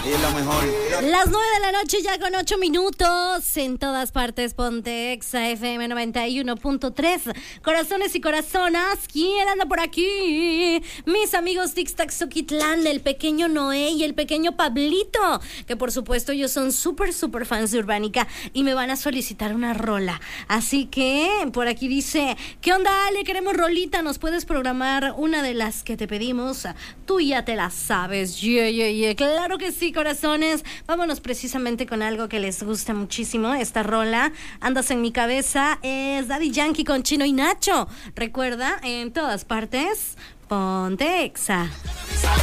es lo mejor. Las 9 de la noche ya con 8 minutos. En todas partes, ponte Exa FM 91.3. Corazones y corazonas, ¿quién anda por aquí? Mis amigos Tixtaxoquitlán, el pequeño Noé y el pequeño Pablito, que por supuesto ellos son súper fans de Urbánica y me van a solicitar una rola. Así que por aquí dice: ¿qué onda, Ale? Queremos rolita, ¿nos puedes programar una de las que te pedimos? Tú ya te la sabes. Yeah. Claro que sí, corazones. Vámonos precisamente con algo que les gusta muchísimo. Esta rola, Andas en mi cabeza, es Daddy Yankee con Chino y Nacho. Recuerda, en todas partes, ponte Exa.